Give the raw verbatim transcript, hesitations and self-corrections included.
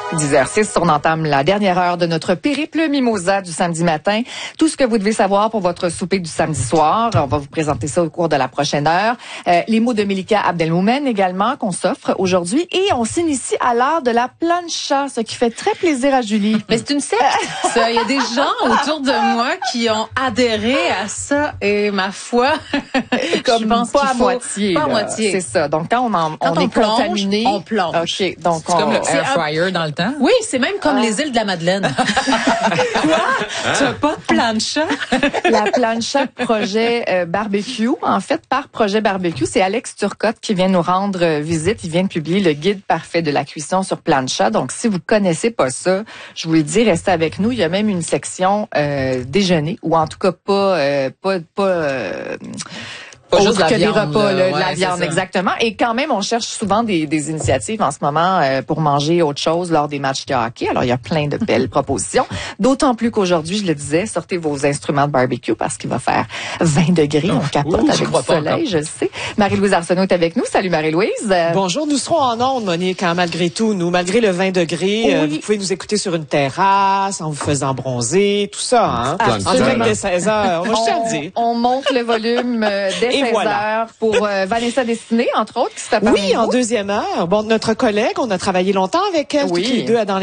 dix heures six, on entame la dernière heure de notre périple Mimosa du samedi matin. Tout ce que vous devez savoir pour votre souper du samedi soir. On va vous présenter ça au cours de la prochaine heure. Euh, les mots de Melika Abdelmoumen également qu'on s'offre aujourd'hui. Et on s'initie à l'art de la plancha, ce qui fait très plaisir à Julie. Mais c'est une secte, ça. Il y a des gens autour de moi qui ont adhéré à ça. Et ma foi, comme je pense pas qu'il à faut, moitié. Pas à là. moitié. C'est ça. Donc quand on, en, quand on, on est plonge, contaminé, on plonge. OK. Donc c'est on, comme le c'est air fryer un... dans le temps. Oui, c'est même comme Ah. les îles de la Madeleine. Quoi? Tu as pas de plancha? La plancha projet euh, barbecue, en fait, par projet barbecue, c'est Alex Turcotte qui vient nous rendre euh, visite. Il vient de publier le guide parfait de la cuisson sur plancha. Donc, si vous connaissez pas ça, je vous le dis, restez avec nous. Il y a même une section euh, déjeuner, ou en tout cas pas euh, pas pas euh, Pas autre juste la que viande, des repas, là. là, Ouais, la c'est viande, ça. exactement. Et quand même, on cherche souvent des, des initiatives en ce moment euh, pour manger autre chose lors des matchs de hockey. Alors, il y a plein de belles propositions. D'autant plus qu'aujourd'hui, je le disais, sortez vos instruments de barbecue parce qu'il va faire vingt degrés. On capote ouh, j'y avec crois du pas soleil, encore. je le sais. Marie-Louise Arsenault est avec nous. Salut Marie-Louise. Euh, Bonjour, nous serons en ondes, Monique, hein, malgré tout. Nous, malgré le vingt degrés, Oui. euh, vous pouvez nous écouter sur une terrasse, en vous faisant bronzer, tout ça. Hein? En direct dès seize heures, on va juste le dire. on, on monte le volume euh, dès Et seize voilà. heures pour euh, Vanessa Destinée, entre autres, qui se fait parmi Oui, en nous. deuxième heure. Bon, notre collègue, on a travaillé longtemps avec elle, Oui. toutes les deux dans